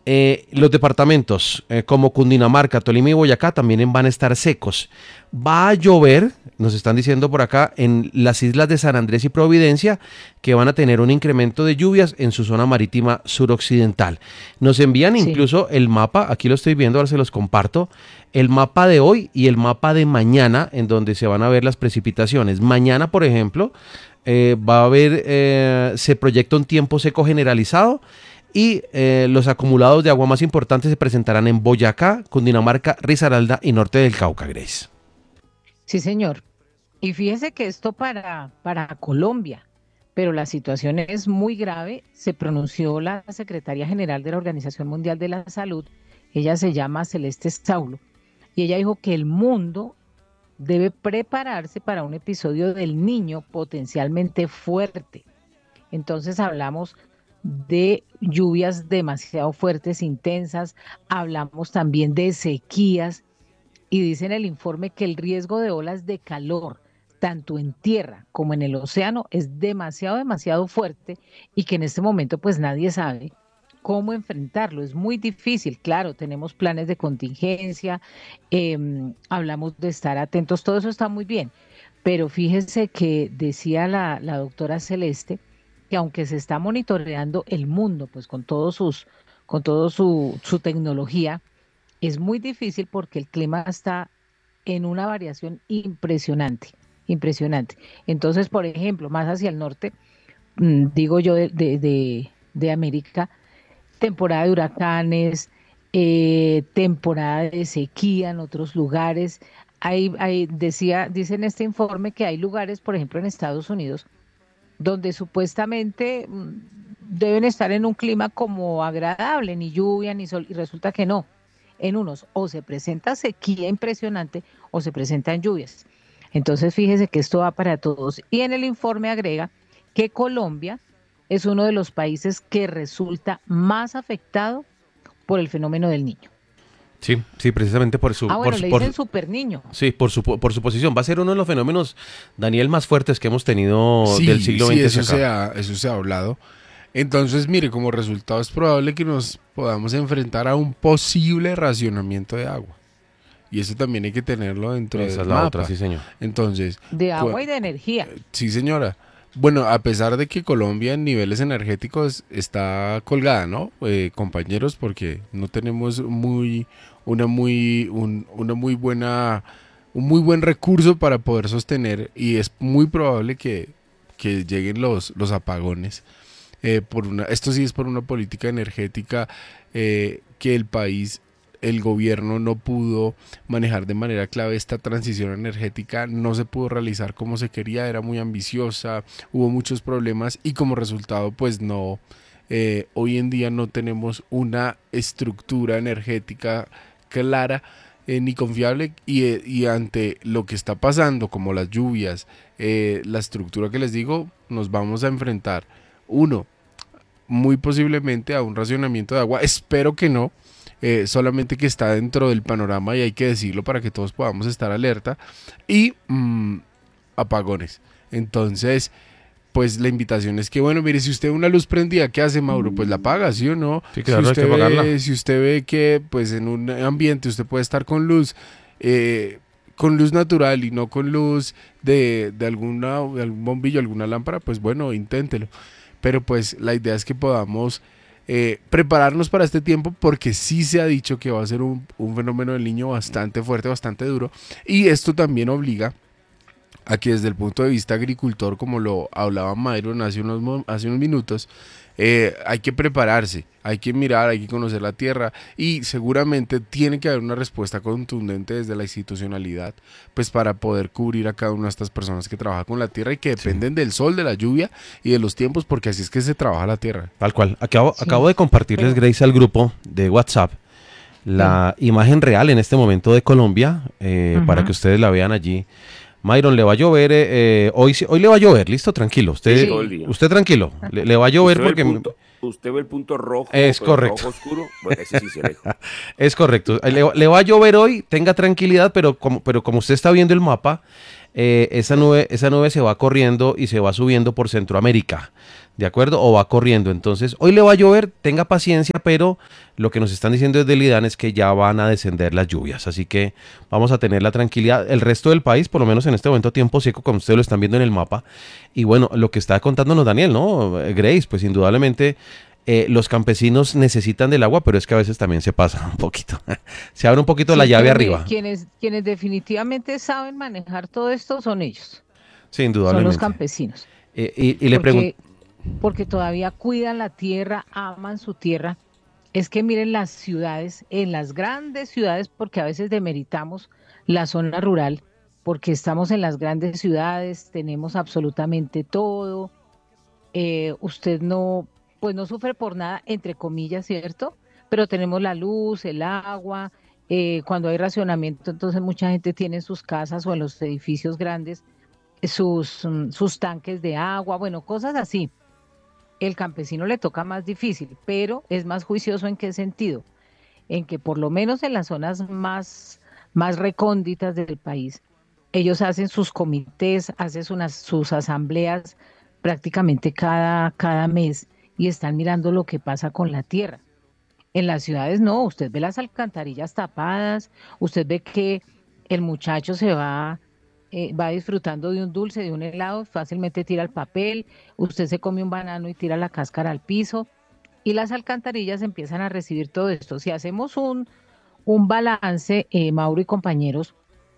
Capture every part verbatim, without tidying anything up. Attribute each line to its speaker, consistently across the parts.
Speaker 1: Eh, los departamentos eh, como Cundinamarca, Tolima y Boyacá también van a estar secos. Va a llover, nos están diciendo por acá, en las islas de San Andrés y Providencia, que van a tener un incremento de lluvias en su zona marítima suroccidental. Nos envían
Speaker 2: Sí.
Speaker 1: incluso el mapa, aquí lo estoy viendo, ahora se los comparto, el mapa de hoy y el mapa de mañana, en donde se van a ver las precipitaciones. Mañana, por ejemplo, eh, va a haber, eh, se proyecta un tiempo seco generalizado y eh, los acumulados de agua más importantes se presentarán en Boyacá, Cundinamarca, Risaralda y norte del Cauca, Grace.
Speaker 2: Sí, señor. Y fíjese que esto para, para Colombia, pero la situación es muy grave. Se pronunció la secretaria general de la Organización Mundial de la Salud, ella se llama Celeste Saulo, y ella dijo que el mundo debe prepararse para un episodio del niño potencialmente fuerte. Entonces hablamos de lluvias demasiado fuertes, intensas, hablamos también de sequías y dice en el informe que el riesgo de olas de calor, tanto en tierra como en el océano, es demasiado, demasiado fuerte y que en este momento pues nadie sabe cómo enfrentarlo. Es muy difícil, claro, tenemos planes de contingencia, eh, hablamos de estar atentos, todo eso está muy bien, pero fíjese que decía la, la doctora Celeste que aunque se está monitoreando el mundo, pues con todos sus, con todo su, su tecnología, es muy difícil porque el clima está en una variación impresionante, impresionante. Entonces, por ejemplo, más hacia el norte, mm, digo yo de, de, de, de América, temporada de huracanes, eh, temporada de sequía en otros lugares. Hay, hay, decía, dice en este informe que hay lugares, por ejemplo, en Estados Unidos, donde supuestamente mm, deben estar en un clima como agradable, ni lluvia, ni sol, y resulta que no. En unos o se presenta sequía impresionante o se presentan lluvias. Entonces fíjese que esto va para todos. Y en el informe agrega que Colombia es uno de los países que resulta más afectado por el fenómeno del niño.
Speaker 1: Sí, sí, precisamente por
Speaker 2: Ah,
Speaker 1: su, por
Speaker 2: bueno,
Speaker 1: su,
Speaker 2: le
Speaker 1: por,
Speaker 2: dicen super niño.
Speaker 1: sí, por su, por su posición. Va a ser uno de los fenómenos, Daniel, más fuertes que hemos tenido del
Speaker 3: Sí,
Speaker 1: siglo
Speaker 3: sí,
Speaker 1: veinte hacia
Speaker 3: eso se
Speaker 1: acá.
Speaker 3: ha, eso se ha hablado. Entonces, mire, como resultado es probable que nos podamos enfrentar a un posible racionamiento de agua. Y eso también hay que tenerlo dentro
Speaker 1: Esa
Speaker 3: del
Speaker 1: es la otra,
Speaker 3: mapa.
Speaker 1: sí, señor.
Speaker 3: Entonces,
Speaker 2: De
Speaker 3: cu-
Speaker 2: agua y de energía.
Speaker 3: sí, señora. Bueno, a pesar de que Colombia en niveles energéticos está colgada, ¿no? Eh, compañeros, porque no tenemos muy una muy un- una muy buena un muy buen recurso para poder sostener y es muy probable que, que lleguen los los apagones. Eh, por una, esto sí es por una política energética eh, que el país, el gobierno no pudo manejar de manera clave esta transición energética, no se pudo realizar como se quería, era muy ambiciosa, hubo muchos problemas y como resultado pues no, eh, hoy en día no tenemos una estructura energética clara eh, ni confiable y, eh, y ante lo que está pasando como las lluvias, eh, la estructura que les digo, nos vamos a enfrentar uno, muy posiblemente a un racionamiento de agua. Espero que no, eh, solamente que está dentro del panorama y hay que decirlo para que todos podamos estar alerta. Y mmm, apagones. Entonces, pues la invitación es que, bueno, mire, si usted ve una luz prendida, ¿qué hace, Mauro? Pues la apaga, ¿sí o no?
Speaker 1: Sí,
Speaker 3: Si
Speaker 1: claro, hay que
Speaker 3: usted
Speaker 1: apagarla.
Speaker 3: ve, si usted ve que, pues en un ambiente usted puede estar con luz, eh, con luz natural y no con luz de, de, alguna, de algún bombillo, alguna lámpara, pues bueno, inténtelo. Pero pues la idea es que podamos eh, prepararnos para este tiempo porque sí se ha dicho que va a ser un, un fenómeno del niño bastante fuerte, bastante duro y esto también obliga a que desde el punto de vista agricultor, como lo hablaba Myron hace unos, hace unos minutos, eh, hay que prepararse, hay que mirar, hay que conocer la tierra y seguramente tiene que haber una respuesta contundente desde la institucionalidad, pues para poder cubrir a cada una de estas personas que trabajan con la tierra y que dependen sí. del sol, de la lluvia y de los tiempos, porque así es que se trabaja la tierra.
Speaker 1: Tal cual. Acabo,
Speaker 2: Sí,
Speaker 1: acabo de compartirles,
Speaker 2: pero
Speaker 1: Grace, al grupo de WhatsApp la
Speaker 2: sí.
Speaker 1: imagen real en este momento de Colombia, eh, para
Speaker 2: Ujú.
Speaker 1: que ustedes la vean allí. Myron, le va a llover, eh, eh, hoy, sí- hoy le va a llover, listo, tranquilo,
Speaker 4: Sí,
Speaker 1: usted,
Speaker 4: todo el
Speaker 2: Sí.
Speaker 4: día.
Speaker 1: usted tranquilo, le, le va a llover
Speaker 4: ¿Usted ve el
Speaker 1: porque
Speaker 4: punto, usted ve el punto rojo,
Speaker 1: es
Speaker 4: pero
Speaker 1: correcto,
Speaker 4: rojo oscuro? Bueno, ese sí se ve.
Speaker 1: es correcto, le, le va a llover hoy, tenga tranquilidad, pero como, pero como usted está viendo el mapa, eh, esa nube, esa nube se va corriendo y se va subiendo por Centroamérica, ¿de acuerdo? O va corriendo. Entonces, hoy le va a llover, tenga paciencia, pero lo que nos están diciendo desde el IDAN es que ya van a descender las lluvias. Así que vamos a tener la tranquilidad. El resto del país, por lo menos en este momento, tiempo seco, como ustedes lo están viendo en el mapa. Y bueno, lo que está contándonos Daniel, ¿no? Grace, pues indudablemente eh, los campesinos necesitan del agua, pero es que a veces también se pasa un poquito. Se abre un poquito la
Speaker 2: Sí,
Speaker 1: llave
Speaker 2: pero mire,
Speaker 1: arriba.
Speaker 2: quienes, quienes definitivamente saben manejar todo esto son ellos,
Speaker 1: Sí,
Speaker 2: son los
Speaker 1: indudablemente.
Speaker 2: campesinos,
Speaker 1: Eh, y, y le pregunto,
Speaker 2: porque, porque todavía cuidan la tierra, aman su tierra. Es que miren las ciudades, en las grandes ciudades, porque a veces demeritamos la zona rural, porque estamos en las grandes ciudades, tenemos absolutamente todo, eh, usted no, pues no sufre por nada, entre comillas, ¿cierto? Pero tenemos la luz, el agua, eh, cuando hay racionamiento, entonces mucha gente tiene en sus casas o en los edificios grandes eh, sus, mm, sus tanques de agua, bueno, cosas así. El campesino le toca más difícil, pero es más juicioso ¿en qué sentido? En que por lo menos en las zonas más, más recónditas del país, ellos hacen sus comités, hacen unas, sus asambleas prácticamente cada, cada mes y están mirando lo que pasa con la tierra. En las ciudades no, usted ve las alcantarillas tapadas, usted ve que el muchacho se va, eh, va disfrutando de un dulce, de un helado, fácilmente tira el papel, usted se come un banano y tira la cáscara al piso y las alcantarillas empiezan a recibir todo esto. Si hacemos un, un balance, eh, Mauro y compañeros,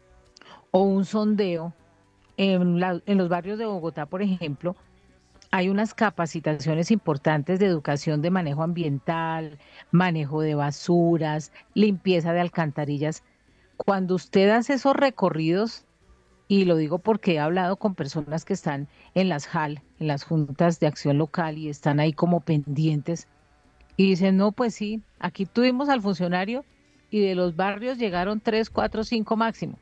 Speaker 2: o un sondeo en, la- en los barrios de Bogotá, por ejemplo, hay unas capacitaciones importantes de educación de manejo ambiental, manejo de basuras, limpieza de alcantarillas. Cuando usted hace esos recorridos, y lo digo porque he hablado con personas que están en las J A L, en las juntas de acción local, y están ahí como pendientes, y dicen, no, pues sí, aquí tuvimos al funcionario y de los barrios llegaron tres, cuatro, cinco máximo.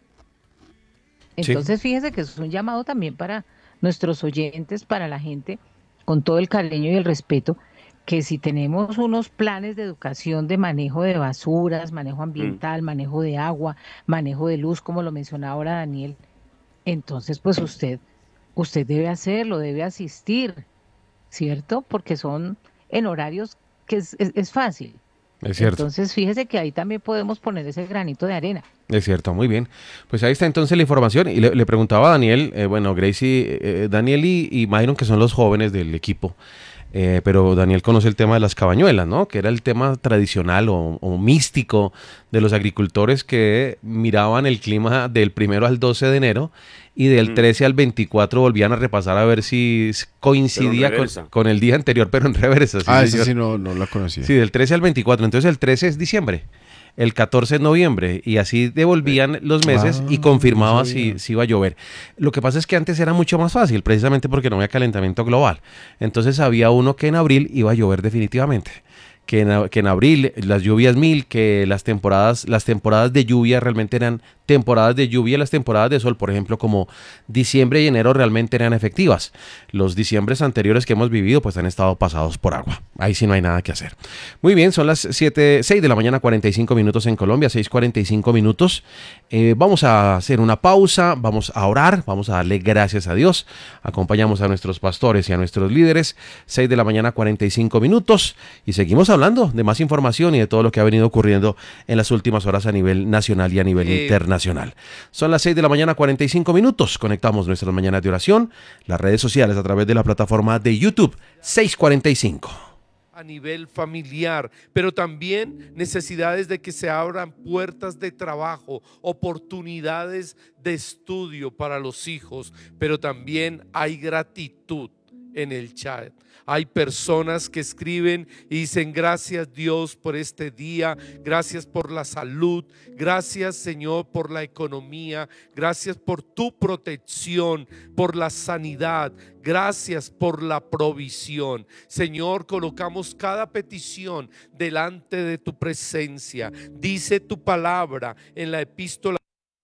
Speaker 1: sí,
Speaker 2: Entonces, fíjese que eso es un llamado también para nuestros oyentes, para la gente, con todo el cariño y el respeto, que si tenemos unos planes de educación de manejo de basuras, manejo
Speaker 4: Mm.
Speaker 2: ambiental, manejo de agua, manejo de luz, como lo mencionaba ahora Daniel, entonces pues usted, usted debe hacerlo, debe asistir, ¿cierto? Porque son en horarios que es, es es fácil.
Speaker 1: es cierto.
Speaker 2: Entonces, fíjese que ahí también podemos poner ese granito de arena.
Speaker 1: Es cierto, muy bien. Pues ahí está entonces la información. Y le, le preguntaba a Daniel, eh, bueno, Gracie, eh, eh, Daniel y, y Myron, que son los jóvenes del equipo, eh, pero Daniel conoce el tema de las cabañuelas, ¿no? Que era el tema tradicional o, o místico de los agricultores que miraban el clima del primero al doce de enero y del
Speaker 4: Mm.
Speaker 1: trece al veinticuatro volvían a repasar a ver si s- coincidía con,
Speaker 4: reversa.
Speaker 1: con el día anterior, pero en reversa. Sí,
Speaker 3: Ah, ese
Speaker 1: señor.
Speaker 3: sí no, no la conocía.
Speaker 1: Sí, del trece al veinticuatro. Entonces el trece es diciembre, el catorce es noviembre, y así devolvían los meses y
Speaker 3: Ah,
Speaker 1: confirmaba
Speaker 3: no
Speaker 1: si,
Speaker 3: sabía.
Speaker 1: si iba a llover. Lo que pasa es que antes era mucho más fácil, precisamente porque no había calentamiento global. Entonces había uno que en abril iba a llover definitivamente. Que en, a- que en abril las lluvias mil, que las temporadas, las temporadas de lluvia realmente eran temporadas de lluvia, y las temporadas de sol, por ejemplo, como diciembre y enero realmente eran efectivas. Los diciembres anteriores que hemos vivido pues han estado pasados por agua. Ahí sí no hay nada que hacer. Muy bien, son las siete, seis de la mañana, cuarenta y cinco minutos en Colombia, seis cuarenta y cinco minutos. Eh, vamos a hacer una pausa, vamos a orar, vamos a darle gracias a Dios. Acompañamos a nuestros pastores y a nuestros líderes. seis de la mañana, cuarenta y cinco minutos. Y seguimos hablando de más información y de todo lo que ha venido ocurriendo en las últimas horas a nivel nacional y a nivel
Speaker 5: Eh,
Speaker 1: internacional. Son las seis de la mañana, cuarenta y cinco minutos. Conectamos nuestras mañanas de oración, las redes sociales a través de la plataforma de YouTube, seis cuarenta y cinco.
Speaker 5: a nivel familiar, pero también necesidades de que se abran puertas de trabajo, oportunidades de estudio para los hijos, pero también hay gratitud en el chat. Hay personas que escriben y dicen gracias Dios por este día, gracias por la salud, gracias Señor por la economía, gracias por tu protección, por la sanidad, gracias por la provisión. Señor, colocamos cada petición delante de tu presencia. Dice tu palabra en la epístola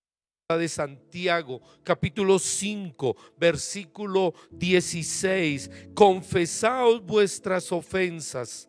Speaker 5: de Santiago, capítulo cinco, versículo dieciséis: confesaos vuestras ofensas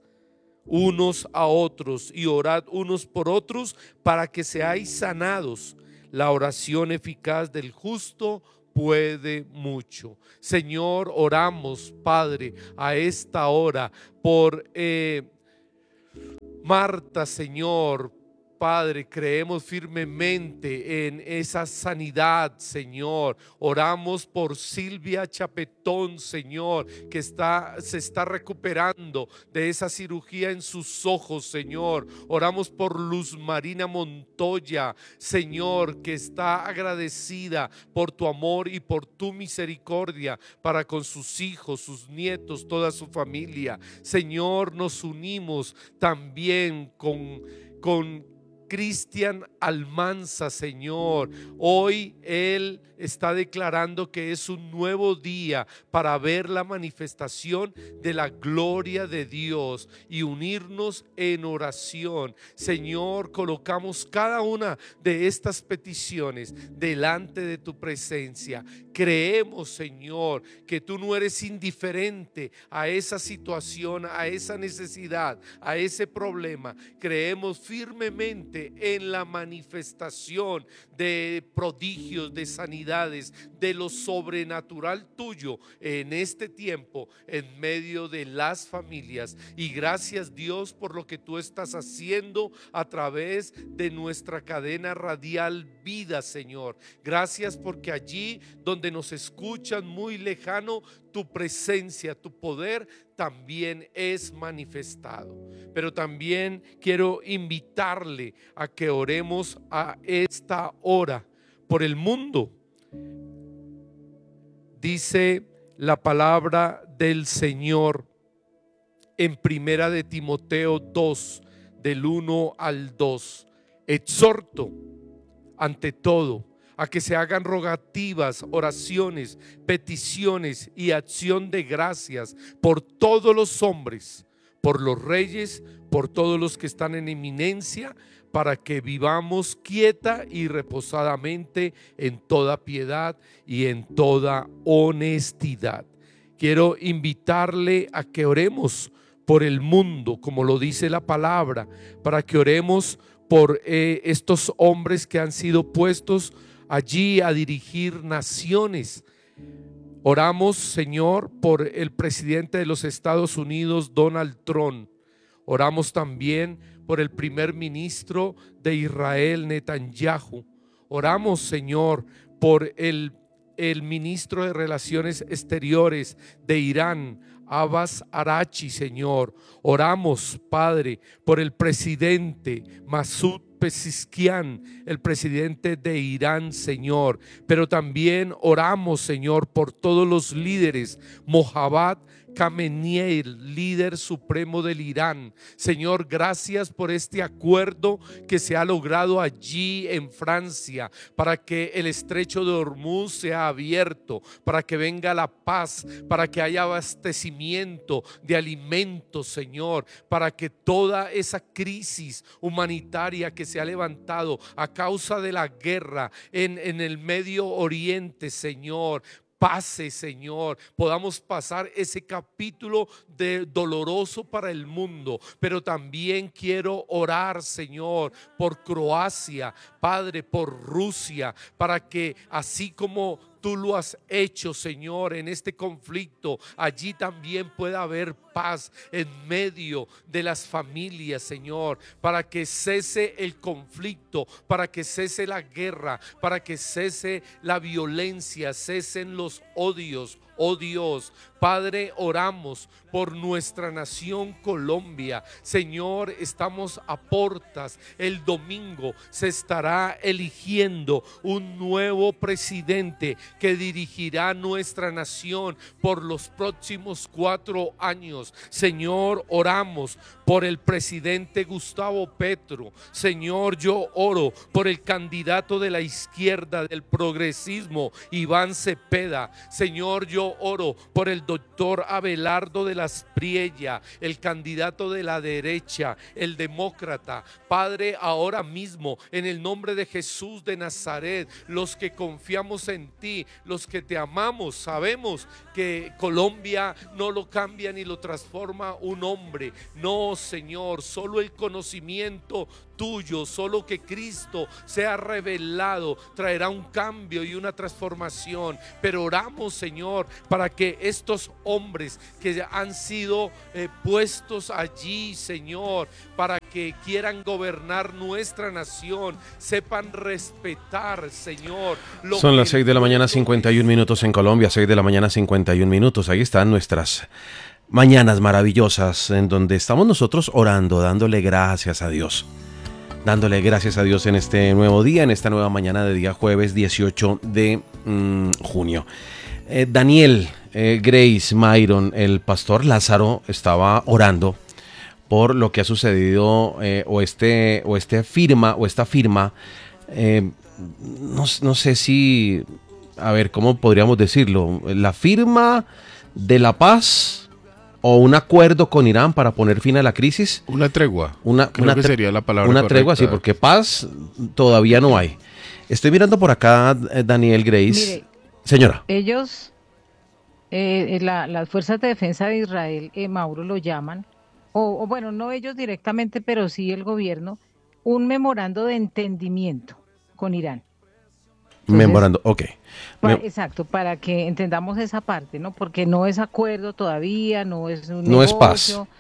Speaker 5: unos a otros y orad unos por otros para que seáis sanados. La oración eficaz del justo puede mucho. Señor, oramos, Padre, a esta hora por eh, Marta, Señor. Padre, creemos firmemente en esa sanidad, Señor. Oramos por Silvia Chapetón, Señor, que está, se está recuperando de esa cirugía en sus ojos, Señor. Oramos por Luz Marina Montoya, Señor, que está agradecida por tu amor y por tu misericordia para con sus hijos, sus nietos, toda su familia. Señor, nos unimos también con, con Cristian Almanza, Señor. Hoy él está declarando que es un nuevo día para ver la manifestación de la gloria de Dios y unirnos en oración. Señor, colocamos cada una de estas peticiones delante de tu presencia. Creemos, Señor, que tú no eres indiferente a esa situación, a esa necesidad, a ese problema. Creemos firmemente en la manifestación de prodigios, de sanidades, de lo sobrenatural tuyo en este tiempo en medio de las familias. Y gracias, Dios, por lo que tú estás haciendo a través de nuestra cadena radial Vida, Señor. Gracias porque allí donde nos escuchan muy lejano, tu presencia, tu poder también es manifestado. Pero también quiero invitarle a que oremos a esta hora por el mundo. Dice la palabra del Señor en Primera de Timoteo dos, del uno al dos. Exhorto ante todo a que se hagan rogativas, oraciones, peticiones y acción de gracias por todos los hombres, por los reyes, por todos los que están en eminencia, para que vivamos quieta y reposadamente en toda piedad y en toda honestidad. Quiero invitarle a que oremos por el mundo, como lo dice la palabra, para que oremos por eh, estos hombres que han sido puestos allí a dirigir naciones. Oramos, Señor, por el presidente de los Estados Unidos, Donald Trump. Oramos también por el primer ministro de Israel, Netanyahu. Oramos, Señor, por el, el ministro de Relaciones Exteriores de Irán, Abbas Arachi, Señor. Oramos, Padre, por el presidente Masoud Pezeshkian, el presidente de Irán, Señor. Pero también oramos, Señor, por todos los líderes. Mohammad Khamenei, líder supremo del Irán. Señor, gracias por este acuerdo que se ha logrado allí en Francia, para que el estrecho de Hormuz sea abierto, para que venga la paz, para que haya abastecimiento de alimentos, Señor, para que toda esa crisis humanitaria que se ha levantado a causa de la guerra en, en el Medio Oriente, Señor, pase, Señor, podamos pasar ese capítulo de doloroso para el mundo. Pero también quiero orar, Señor, por Croacia, Padre, por Rusia, para que así como tú lo has hecho, Señor, en este conflicto, allí también pueda haber paz en medio de las familias, Señor, para que cese el conflicto, para que cese la guerra, para que cese la violencia, cesen los odios. Oh Dios, Padre, oramos por nuestra nación Colombia. Señor, estamos a portas. El domingo se estará eligiendo un nuevo presidente que dirigirá nuestra nación por los próximos cuatro años. Señor, oramos por el presidente Gustavo Petro. Señor, yo oro por el candidato de la izquierda, del progresismo, Iván Cepeda. Señor, yo oro por el doctor Abelardo de las Priella, el candidato de la derecha, el demócrata. Padre, ahora mismo, en el nombre de Jesús de Nazaret, los que confiamos en ti, los que te amamos, sabemos que Colombia no lo cambia ni lo transforma transforma un hombre. No, Señor, solo el conocimiento tuyo, solo que Cristo sea revelado traerá un cambio y una transformación. Pero oramos, Señor, para que estos hombres que han sido eh, puestos allí, Señor, para que quieran gobernar nuestra nación, sepan respetar, Señor. Lo
Speaker 1: Son las
Speaker 5: que
Speaker 1: seis de la mañana,
Speaker 5: no
Speaker 1: cincuenta y
Speaker 5: es-
Speaker 1: un minutos en Colombia, seis de la mañana, cincuenta y un minutos. Ahí están nuestras mañanas maravillosas en donde estamos nosotros orando, dándole gracias a Dios. Dándole gracias a Dios en este nuevo día, en esta nueva mañana de día jueves dieciocho de mm, junio. Eh, Daniel, eh, Grace, Myron, el pastor Lázaro estaba orando por lo que ha sucedido eh, o este o este firma o esta firma. Eh, no, no sé si, a ver, ¿cómo podríamos decirlo? La firma de la paz o un acuerdo con Irán para poner fin a la crisis.
Speaker 3: Una tregua.
Speaker 1: Una,
Speaker 3: Creo
Speaker 1: una
Speaker 3: que
Speaker 1: tre-
Speaker 3: sería la palabra
Speaker 1: Una
Speaker 3: correcta.
Speaker 1: tregua, sí, porque paz todavía no hay. Estoy mirando por acá, eh, Daniel, Grace.
Speaker 2: Mire,
Speaker 1: Señora.
Speaker 2: ellos, eh, eh, la- las fuerzas de defensa de Israel, eh, Mauro, lo llaman, o, o bueno, no ellos directamente, pero sí el gobierno, un memorando de entendimiento con Irán. Entonces,
Speaker 1: Memorando, ok.
Speaker 2: Pa-
Speaker 1: Me-
Speaker 2: exacto, para que entendamos esa parte, ¿no? Porque no es acuerdo todavía, no es un
Speaker 1: No es paz.
Speaker 2: negocio,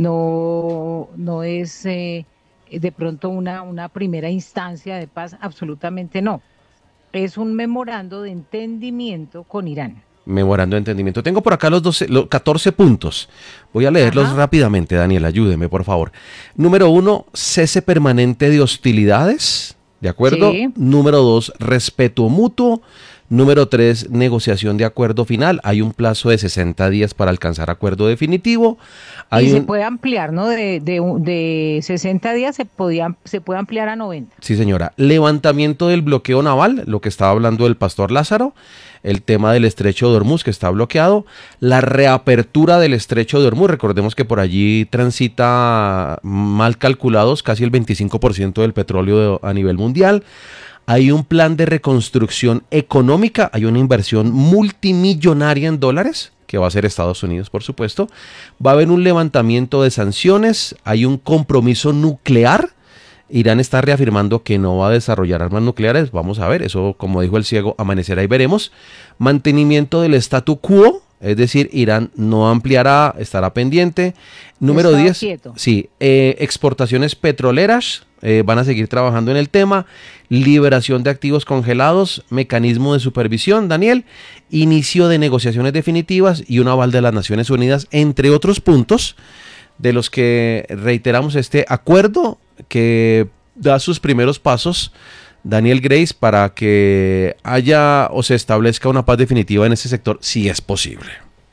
Speaker 2: no, no es eh, de pronto una, una primera instancia de paz, absolutamente no. Es un memorando de entendimiento con Irán.
Speaker 1: Memorando de entendimiento. Tengo por acá los, doce, los catorce puntos. Voy a leerlos
Speaker 2: Ajá.
Speaker 1: rápidamente, Daniel, ayúdeme, por favor. Número uno, cese permanente de hostilidades. ¿De acuerdo?
Speaker 2: Sí.
Speaker 1: Número dos, respeto mutuo. Número tres, negociación de acuerdo final. Hay un plazo de sesenta días para alcanzar acuerdo definitivo. Hay
Speaker 2: Y se
Speaker 1: un-
Speaker 2: puede ampliar, ¿no? De, de, un- de sesenta días se, podía, se puede ampliar a noventa.
Speaker 1: Sí, señora. Levantamiento del bloqueo naval, lo que estaba hablando el pastor Lázaro, el tema del estrecho de Hormuz que está bloqueado, la reapertura del estrecho de Hormuz, recordemos que por allí transita mal calculados casi el veinticinco por ciento del petróleo de- a nivel mundial. Hay un plan de reconstrucción económica, hay una inversión multimillonaria en dólares que va a ser Estados Unidos, por supuesto. Va a haber un levantamiento de sanciones, hay un compromiso nuclear. Irán está reafirmando que no va a desarrollar armas nucleares. Vamos a ver, eso como dijo el ciego, amanecerá y veremos. Mantenimiento del statu quo, es decir, Irán no ampliará, estará pendiente. Número
Speaker 2: Estado
Speaker 1: diez,
Speaker 2: quieto.
Speaker 1: sí, eh, exportaciones petroleras, eh, van a seguir trabajando en el tema. Liberación de activos congelados, mecanismo de supervisión, Daniel, inicio de negociaciones definitivas y un aval de las Naciones Unidas, entre otros puntos de los que reiteramos este acuerdo que da sus primeros pasos, Daniel, Grace, para que haya o se establezca una paz definitiva en ese sector, si es posible.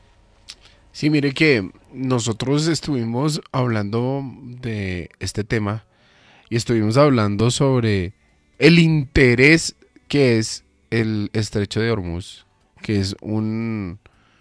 Speaker 3: Sí, mire que nosotros estuvimos hablando de este tema y estuvimos hablando sobre el interés que es el estrecho de Hormuz, que es un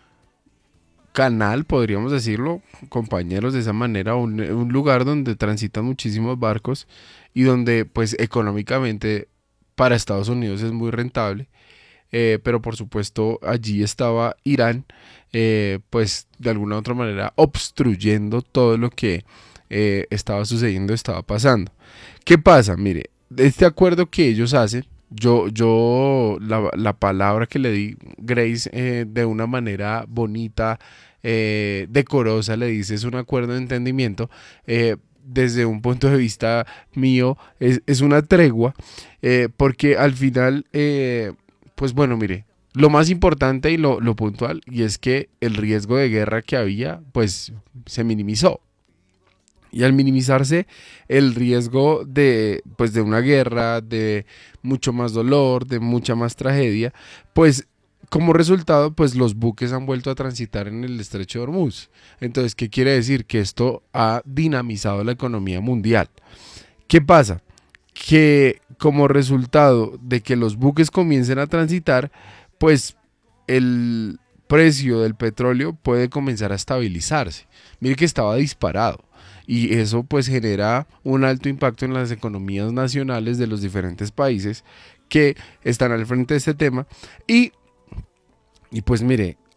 Speaker 3: canal, podríamos decirlo, compañeros, de esa manera, un, un lugar donde transitan muchísimos barcos y donde pues económicamente para Estados Unidos es muy rentable. Eh, pero por supuesto allí estaba Irán, eh, pues de alguna u otra manera obstruyendo todo lo que eh, estaba sucediendo, estaba pasando. ¿Qué pasa? Mire, este acuerdo que ellos hacen, yo, yo la, la palabra que le di, Grace, eh, de una manera bonita, eh, decorosa, le dice, es un acuerdo de entendimiento. eh, Desde un punto de vista mío, es, es una tregua, eh, porque al final, eh, pues bueno, mire, lo más importante y lo, lo puntual, y es que el riesgo de guerra que había, pues se minimizó. Y al minimizarse el riesgo de, pues, de una guerra, de mucho más dolor, de mucha más tragedia, pues como resultado, pues los buques han vuelto a transitar en el estrecho de Hormuz. Entonces, ¿qué quiere decir? Que esto ha dinamizado la economía mundial. ¿Qué pasa? Que como resultado de que los buques comiencen a transitar, pues el precio del petróleo puede comenzar a estabilizarse. Mire que estaba disparado. Y eso pues genera un alto impacto en las economías nacionales de los diferentes países que están al frente de este tema. Y, y pues mire,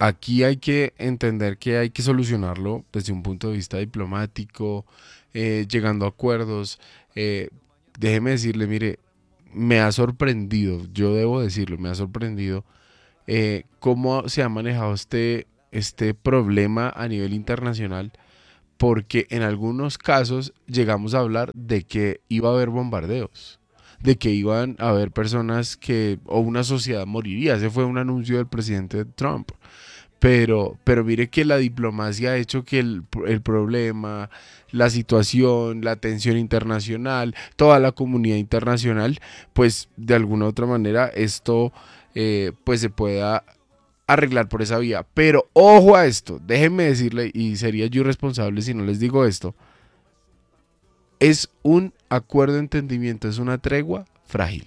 Speaker 3: aquí hay que entender que hay que solucionarlo desde un punto de vista diplomático, eh, llegando a acuerdos. Eh, déjeme decirle, mire, me ha sorprendido, yo debo decirlo, me ha sorprendido eh, cómo se ha manejado este, este problema a nivel internacional, porque en algunos casos llegamos a hablar de que iba a haber bombardeos, de que iban a haber personas que, o una sociedad moriría. Ese fue un anuncio del presidente Trump. Pero, pero mire que la diplomacia ha hecho que el, el problema, la situación, la tensión internacional, toda la comunidad internacional, pues de alguna u otra manera esto eh, pues se pueda arreglar por esa vía. Pero ojo a esto, déjenme decirle, y sería yo irresponsable si no les digo esto, es un acuerdo de entendimiento, es una tregua frágil.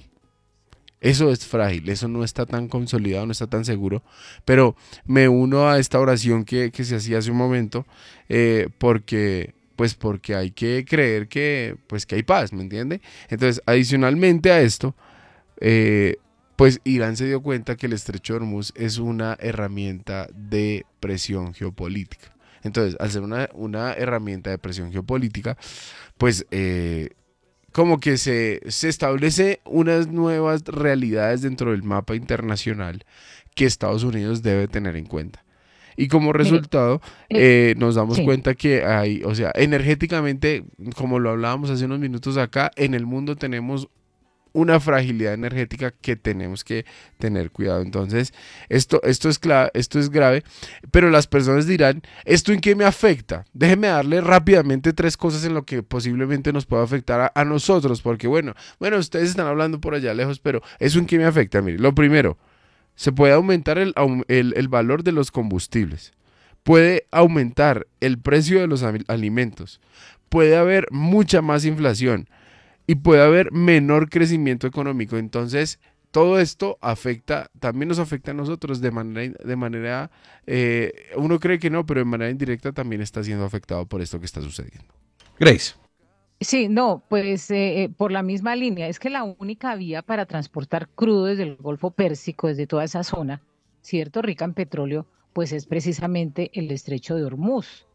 Speaker 3: Eso es frágil, eso no está tan consolidado, no está tan seguro, pero me uno a esta oración que, que se hacía hace un momento, eh, porque, pues porque hay que creer que, pues que hay paz, ¿me entiende? Entonces, adicionalmente a esto, eh, pues Irán se dio cuenta que el Estrecho de Hormuz es una herramienta de presión geopolítica. Entonces, al ser una, una herramienta de presión geopolítica, pues eh, como que se, se establece unas nuevas realidades dentro del mapa internacional que Estados Unidos debe tener en cuenta. Y como resultado, eh, nos damos sí. cuenta que hay, o sea, energéticamente, como lo hablábamos hace unos minutos acá, en el mundo tenemos una fragilidad energética que tenemos que tener cuidado. Entonces, esto, esto, es clave, esto es grave, pero las personas dirán, ¿esto en qué me afecta? Déjeme darle rápidamente tres cosas en lo que posiblemente nos pueda afectar a, a nosotros, porque bueno, bueno, ustedes están hablando por allá lejos, pero ¿eso en qué me afecta? Mire, lo primero, se puede aumentar el, el, el valor de los combustibles, puede aumentar el precio de los alimentos, puede haber mucha más inflación, y puede haber menor crecimiento económico. Entonces, todo esto afecta, también nos afecta a nosotros de manera, de manera eh, uno cree que no, pero de manera indirecta también está siendo afectado por esto que está sucediendo.
Speaker 1: Grace.
Speaker 2: Sí, no, pues eh, por la misma línea, es que la única vía para transportar crudo desde el Golfo Pérsico, desde toda esa zona, cierto, rica en petróleo, pues es precisamente el Estrecho de Hormuz.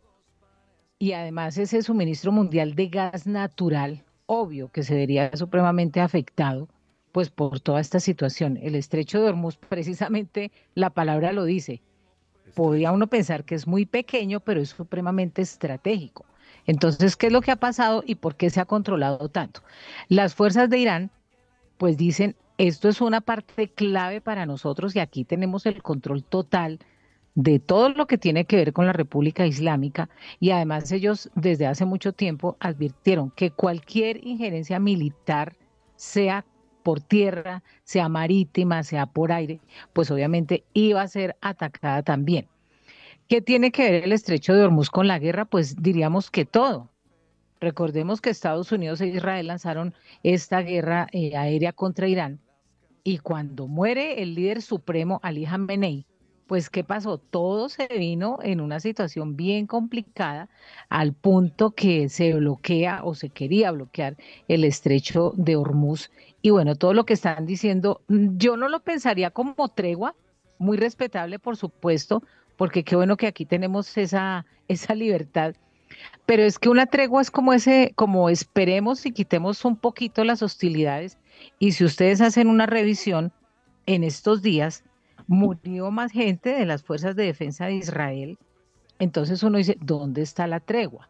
Speaker 2: Y además ese suministro mundial de gas natural, obvio que se vería supremamente afectado pues por toda esta situación. El Estrecho de Hormuz, precisamente la palabra lo dice, podría uno pensar que es muy pequeño, pero es supremamente estratégico. Entonces, ¿qué es lo que ha pasado y por qué se ha controlado tanto? Las fuerzas de Irán pues dicen, esto es una parte clave para nosotros y aquí tenemos el control total de todo lo que tiene que ver con la República Islámica, y además ellos desde hace mucho tiempo advirtieron que cualquier injerencia militar, sea por tierra, sea marítima, sea por aire, pues obviamente iba a ser atacada también. ¿Qué tiene que ver el Estrecho de Hormuz con la guerra? Pues diríamos que todo. Recordemos que Estados Unidos e Israel lanzaron esta guerra eh, aérea contra Irán, y cuando muere el líder supremo Ali Jamenei, pues ¿qué pasó? Todo se vino en una situación bien complicada al punto que se bloquea o se quería bloquear el Estrecho de Hormuz. Y bueno, todo lo que están diciendo, yo no lo pensaría como tregua, muy respetable por supuesto, porque qué bueno que aquí tenemos esa, esa libertad. Pero es que una tregua es como ese, como esperemos y quitemos un poquito las hostilidades. Y si ustedes hacen una revisión en estos días, murió más gente de las fuerzas de defensa de Israel. Entonces uno dice, ¿dónde está la tregua?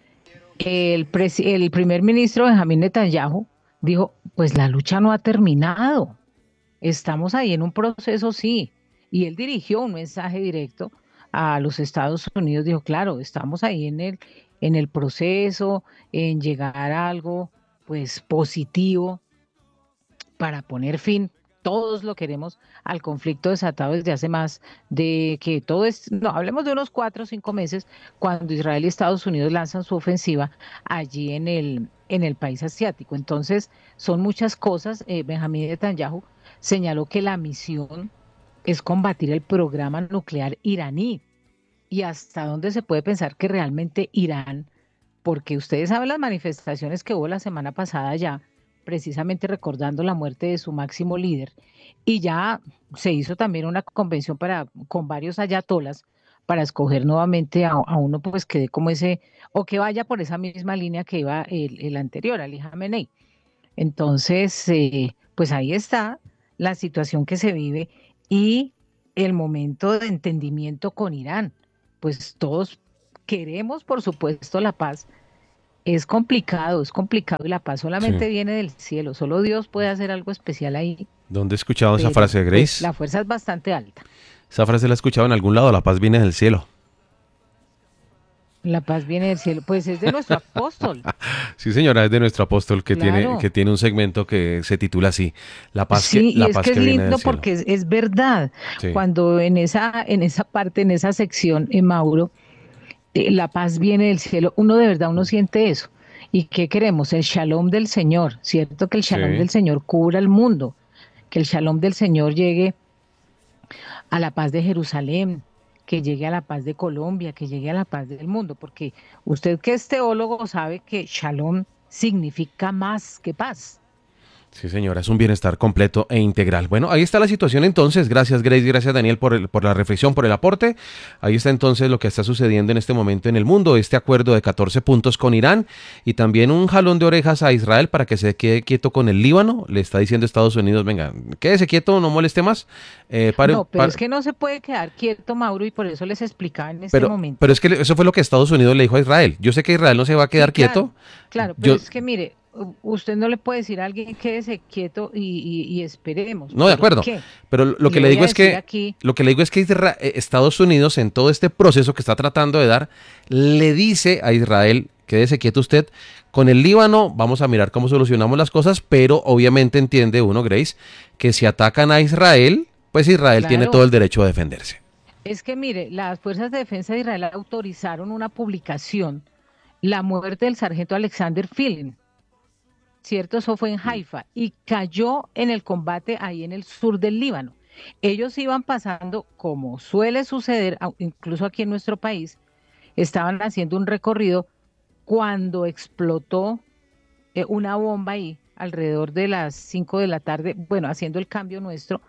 Speaker 2: El, el primer ministro Benjamín Netanyahu dijo, pues la lucha no ha terminado. Estamos ahí en un proceso, sí. Y él dirigió un mensaje directo a los Estados Unidos. Dijo, claro, estamos ahí en el, en el proceso, en llegar a algo pues positivo para poner fin, todos lo queremos, al conflicto desatado desde hace más de que todo es, no, hablemos de unos cuatro o cinco meses, cuando Israel y Estados Unidos lanzan su ofensiva allí en el, en el país asiático. Entonces, son muchas cosas. eh, Benjamín Netanyahu señaló que la misión es combatir el programa nuclear iraní, y hasta dónde se puede pensar que realmente Irán, porque ustedes saben las manifestaciones que hubo la semana pasada ya, precisamente recordando la muerte de su máximo líder. Y ya se hizo también una convención para, con varios ayatolas para escoger nuevamente a, a uno pues que dé como ese, o que vaya por esa misma línea que iba el, el anterior, Ali Khamenei. Entonces, eh, pues ahí está la situación que se vive y el momento de entendimiento con Irán. Pues todos queremos, por supuesto, la paz. Es complicado, es complicado y la paz solamente
Speaker 1: Sí.
Speaker 2: viene del cielo. Solo Dios puede hacer algo especial ahí,
Speaker 1: ¿Dónde he escuchado esa
Speaker 2: pero
Speaker 1: frase,
Speaker 2: pues,
Speaker 1: Grace?
Speaker 2: la fuerza es bastante alta.
Speaker 1: Esa frase la he escuchado en algún lado, la paz viene del cielo.
Speaker 2: La paz viene del cielo, pues es de nuestro apóstol.
Speaker 1: Sí, señora, es de nuestro apóstol que tiene,
Speaker 2: Claro.
Speaker 1: que tiene un segmento que se titula así, La paz
Speaker 2: Sí,
Speaker 1: que, la
Speaker 2: y es
Speaker 1: paz
Speaker 2: que
Speaker 1: que
Speaker 2: es
Speaker 1: viene
Speaker 2: lindo
Speaker 1: del cielo.
Speaker 2: porque es, es verdad.
Speaker 1: Sí.
Speaker 2: Cuando en esa, en esa parte, en esa sección, en Mauro, eh, la paz viene del cielo, uno de verdad, uno siente eso. ¿Y qué queremos? El shalom del Señor, ¿cierto? Que el shalom
Speaker 1: Sí.
Speaker 2: del Señor cubra el mundo, que el shalom del Señor llegue a la paz de Jerusalén, que llegue a la paz de Colombia, que llegue a la paz del mundo, porque usted que es teólogo sabe que shalom significa más que paz.
Speaker 1: Sí, señora, es un bienestar completo e integral. Bueno, ahí está la situación entonces. Gracias, Grace, gracias, Daniel, por, el- por la reflexión, por el aporte. Ahí está entonces lo que está sucediendo en este momento en el mundo, este acuerdo de catorce puntos con Irán y también un jalón de orejas a Israel para que se quede quieto con el Líbano. Le está diciendo Estados Unidos, venga, quédese quieto, no moleste más. Eh, pare-
Speaker 2: No, pero
Speaker 1: pare-
Speaker 2: es que no se puede quedar quieto, Mauro, y por eso les explicaba en este
Speaker 1: pero,
Speaker 2: momento.
Speaker 1: pero es que le- eso fue lo que Estados Unidos le dijo a Israel. Yo sé que Israel no se va a quedar
Speaker 2: Sí, claro,
Speaker 1: quieto.
Speaker 2: claro, pero
Speaker 1: Yo-
Speaker 2: es que mire, u- usted no le puede decir a alguien quédese quieto y, y- y esperemos.
Speaker 1: No, de
Speaker 2: ¿Por
Speaker 1: acuerdo.
Speaker 2: qué?
Speaker 1: Pero lo
Speaker 2: Y
Speaker 1: que
Speaker 2: le
Speaker 1: le
Speaker 2: voy
Speaker 1: digo
Speaker 2: a
Speaker 1: es
Speaker 2: decir
Speaker 1: que
Speaker 2: aquí-
Speaker 1: lo que le digo es que Isra- eh, Estados Unidos en todo este proceso que está tratando de dar le dice a Israel, quédese quieto usted, con el Líbano vamos a mirar cómo solucionamos las cosas, pero obviamente entiende uno, Grace, que si atacan a Israel, pues Israel tiene
Speaker 2: Claro.
Speaker 1: todo el derecho a defenderse.
Speaker 2: Es que mire, las fuerzas de defensa de Israel autorizaron una publicación, la muerte del sargento Alexander Filin, ¿cierto? Eso fue en Haifa y cayó en el combate ahí en el sur del Líbano. Ellos iban pasando, como suele suceder, au- incluso aquí en nuestro país, estaban haciendo un recorrido cuando explotó eh, una bomba ahí alrededor de las cinco de la tarde, bueno, haciendo el cambio nuestro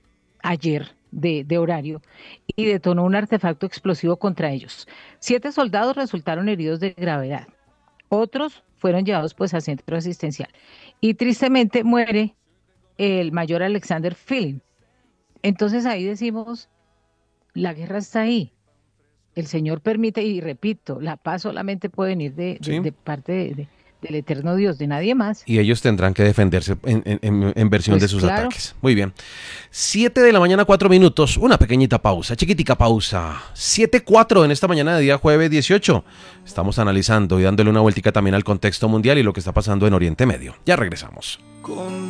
Speaker 2: ayer de, de horario y detonó un artefacto explosivo contra ellos. Siete soldados resultaron heridos de gravedad. Otros fueron llevados pues a centro asistencial. Y tristemente muere el mayor Alexander Filin. Entonces ahí decimos, la guerra está ahí. El Señor permite, y repito, la paz solamente puede venir de, de-
Speaker 1: Sí.
Speaker 2: de parte de- de- del eterno Dios, de nadie más.
Speaker 1: Y ellos tendrán que defenderse en, en- en- en versión
Speaker 2: Pues
Speaker 1: de sus
Speaker 2: claro.
Speaker 1: ataques. Muy bien. Siete de la mañana, cuatro minutos. Una pequeñita pausa, chiquitica pausa. Siete cuatro en esta mañana de día jueves dieciocho. Estamos analizando y dándole una vueltica también al contexto mundial y lo que está pasando en Oriente Medio. Ya regresamos.